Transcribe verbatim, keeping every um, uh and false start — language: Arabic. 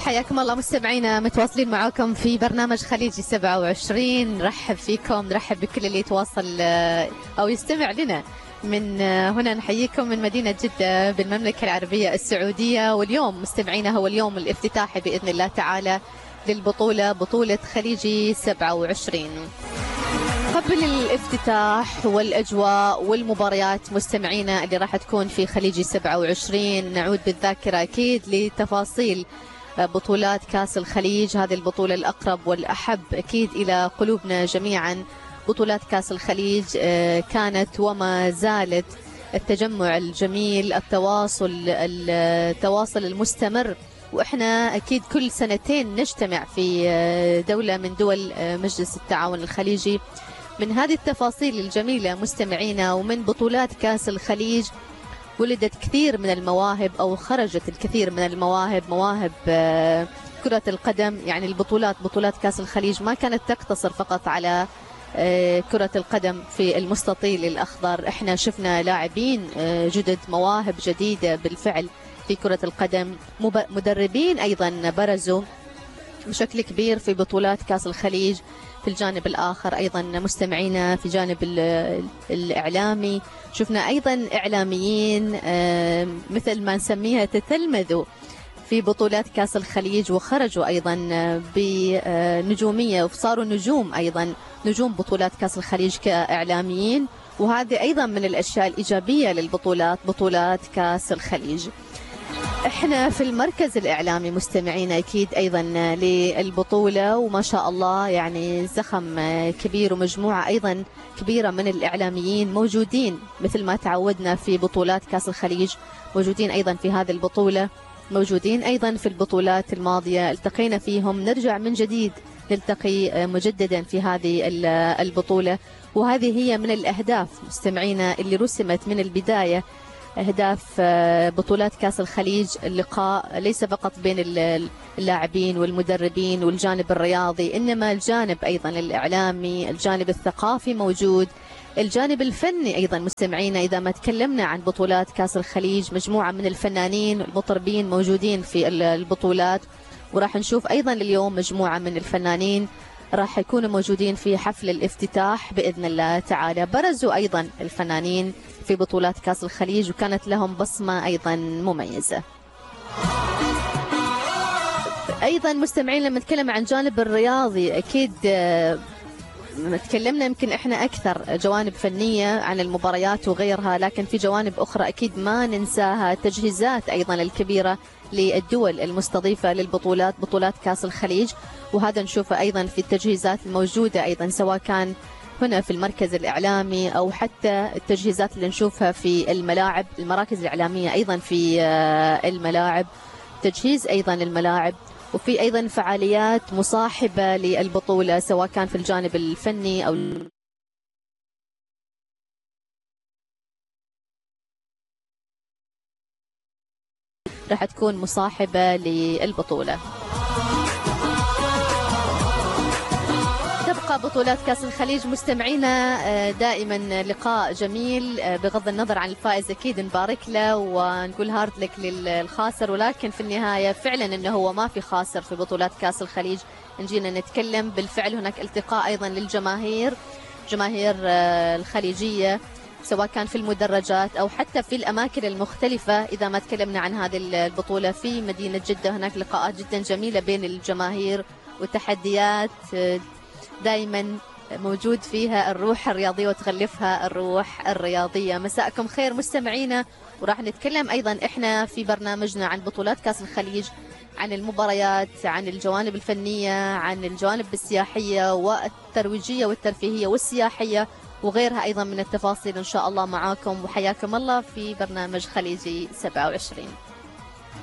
حياكم الله مستمعينا، متواصلين معاكم في برنامج خليجي سبعة وعشرين. نرحب فيكم، نرحب بكل اللي يتواصل أو يستمع لنا من هنا. نحييكم من مدينة جدة بالمملكة العربية السعودية. واليوم مستمعينا هو اليوم الافتتاحي بإذن الله تعالى للبطولة، بطولة خليجي سبعة وعشرين. قبل الافتتاح والأجواء والمباريات مستمعينا اللي راح تكون في خليجي سبعة وعشرين، نعود بالذاكرة أكيد لتفاصيل بطولات كاس الخليج. هذه البطولة الأقرب والأحب أكيد إلى قلوبنا جميعا. بطولات كاس الخليج كانت وما زالت التجمع الجميل، التواصل التواصل المستمر، وإحنا أكيد كل سنتين نجتمع في دولة من دول مجلس التعاون الخليجي. من هذه التفاصيل الجميلة مستمعينا ومن بطولات كاس الخليج ولدت كثير من المواهب أو خرجت الكثير من المواهب، مواهب كرة القدم. يعني البطولات بطولات كاس الخليج ما كانت تقتصر فقط على كرة القدم في المستطيل الأخضر. احنا شفنا لاعبين جدد، مواهب جديدة بالفعل في كرة القدم، مدربين أيضا برزوا بشكل كبير في بطولات كاس الخليج. في الجانب الآخر أيضا مستمعينا في جانب الإعلامي شفنا أيضا إعلاميين مثل ما نسميها تتلمذوا في بطولات كاس الخليج وخرجوا أيضا بنجومية وصاروا نجوم، أيضا نجوم بطولات كاس الخليج كإعلاميين. وهذه أيضا من الأشياء الإيجابية للبطولات، بطولات كاس الخليج. احنا في المركز الإعلامي مستمعين أكيد أيضا للبطولة، وما شاء الله يعني زخم كبير ومجموعة أيضا كبيرة من الإعلاميين موجودين مثل ما تعودنا في بطولات كاس الخليج، موجودين أيضا في هذه البطولة، موجودين أيضا في البطولات الماضية التقينا فيهم. نرجع من جديد نلتقي مجددا في هذه البطولة، وهذه هي من الأهداف مستمعينا اللي رسمت من البداية. أهداف بطولات كاس الخليج اللقاء ليس فقط بين اللاعبين والمدربين والجانب الرياضي، إنما الجانب أيضا الإعلامي، الجانب الثقافي موجود، الجانب الفني أيضا مستمعينا. إذا ما تكلمنا عن بطولات كاس الخليج، مجموعة من الفنانين المطربين موجودين في البطولات، وراح نشوف أيضا اليوم مجموعة من الفنانين راح يكونوا موجودين في حفل الافتتاح بإذن الله تعالى. برزوا أيضا الفنانين في بطولات كاس الخليج وكانت لهم بصمة أيضا مميزة. أيضا مستمعين لما نتكلم عن جانب الرياضي أكيد تكلمنا يمكن احنا اكثر جوانب فنيه عن المباريات وغيرها، لكن في جوانب اخرى اكيد ما ننساها، تجهيزات ايضا الكبيره للدول المستضيفه للبطولات، بطولات كاس الخليج. وهذا نشوفه ايضا في التجهيزات الموجوده ايضا سواء كان هنا في المركز الاعلامي او حتى التجهيزات اللي نشوفها في الملاعب، المراكز الاعلاميه ايضا في الملاعب، تجهيز ايضا الملاعب، وفي أيضا فعاليات مصاحبة للبطولة سواء كان في الجانب الفني أو راح تكون مصاحبة للبطولة. تبقى بطولات كاس الخليج مستمعينا دائما لقاء جميل، بغض النظر عن الفائز اكيد نبارك له ونقول هارد لك للخاسر، ولكن في النهايه فعلا انه هو ما في خاسر في بطولات كاس الخليج. نجينا نتكلم بالفعل هناك التقاء ايضا للجماهير، جماهير الخليجيه سواء كان في المدرجات او حتى في الاماكن المختلفه. اذا ما تكلمنا عن هذه البطوله في مدينه جده هناك لقاءات جدا جميله بين الجماهير وتحديات دائما موجود فيها الروح الرياضية وتغلفها الروح الرياضية. مساءكم خير مستمعينا، وراح نتكلم أيضا إحنا في برنامجنا عن بطولات كاس الخليج، عن المباريات، عن الجوانب الفنية، عن الجوانب السياحية والترويجية والترفيهية والسياحية وغيرها أيضا من التفاصيل إن شاء الله معاكم. وحياكم الله في برنامج خليجي سبعة وعشرين.